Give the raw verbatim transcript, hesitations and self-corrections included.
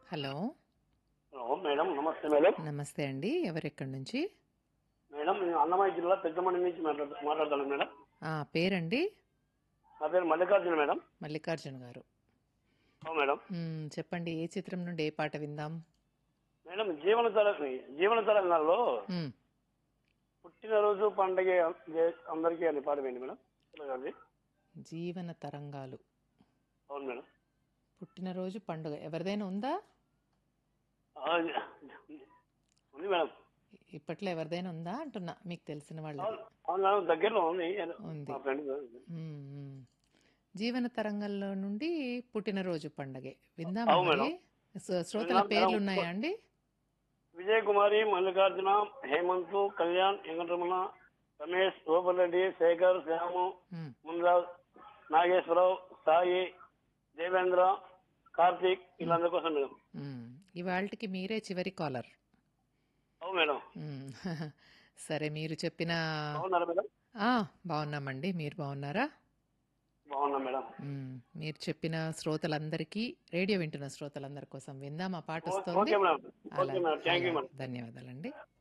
Hello. Hello madam, నమస్తే madam. నమస్తే అండి. ఎవరెక్కడి నుంచి? మేడం నేను అన్నమయ్య జిల్లా పెద్దమండి నుంచి మాట్లాడు మాట్లాడతాను మేడం. ఆ, పేరండి? నా పేరు మల్లికార్జున మేడం. మల్లికార్జున గారు. అవును మేడం. మ్, చెప్పండి, ఏ చిత్రం నుండి ఏ పాట విందాం? మేడం జీవన తర జీవన తరంగాల్లో మ్, పుట్టినరోజు పండగ అందరికీ అని పాట వేయండి మేడం. పిల్లగాడిది. జీవన తరంగాలు. అవును మేడం. పుట్టినరోజు పండుగ ఎవరిదైనా ఉందా? ఆ, ఉంది మేడం. ఇప్పట్లో ఎవరిదైనా ఉందా అంటున్నా, మీకు తెలిసిన వాళ్ళది. అవును అవును మేడం, దగ్గరలో ఉంది. ఉంది. మా ఫ్రెండ్. మ్, మ్. జీవన తరంగంలో నుండి పుట్టినరోజు పండగే విందామా అవును మరి? మేడం. శ్రో- శ్రోతల విన్నాం మేడం. పేర్లు ఉన్నాయా అండి? విజయ్ కుమారి, మల్లికార్జున, హేమంత్, కళ్యాణ్, వెంకటరమణ, రమేష్, గోపాలరెడ్డి, శేఖర్, శ్యాము, మ్, మున్రాజ్, నాగేశ్వరరావు, సాయి, దేవేంద్ర, కార్తీక్, మ్, వీళ్ళందరి కోసం మేడం. మ్. ఇవాళకి మీరే చివరి కాలర్. అవును మేడం. మ్. సరే, మీరు చెప్పిన... బాగున్నారా మేడం? ఆ, బాగున్నామండి. మీరు బాగున్నారా? బాగున్నా మేడం. మ్, మీరు చెప్పిన శ్రోతలందరికీ, రేడియో వింటున్న శ్రోతలందరి కోసం విందాం. ఆ పాట ఓ- వస్తోంది. Okay madam. ఓకే అలాగే మేడం, థ్యాంక్ యూ అలాగే మేడం. ధన్యవాదాలండి.